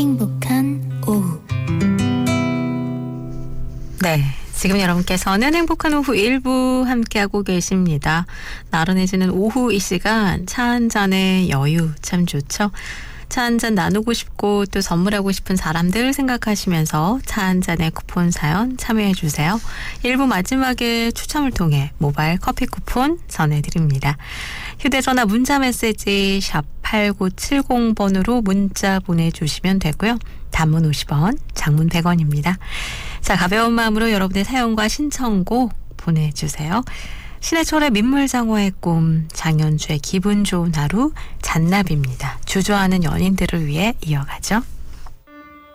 행복한 오후. 네, 지금 여러분께서는 행복한 오후 1부 함께하고 계십니다. 나른해지는 오후 이 시간 차 한 잔의 여유 참 좋죠. 차 한 잔 나누고 싶고 또 선물하고 싶은 사람들 생각하시면서 차 한 잔의 쿠폰 사연 참여해 주세요. 1부 마지막에 추첨을 통해 모바일 커피 쿠폰 전해드립니다. 휴대전화 문자메시지 샵 8970번으로 문자 보내주시면 되고요. 단문 50원, 장문 100원입니다. 자, 가벼운 마음으로 여러분의 사연과 신청곡 보내주세요. 신해철의 민물장어의 꿈, 장현주의 기분 좋은 하루, 잔나비입니다. 주저하는 연인들을 위해 이어가죠.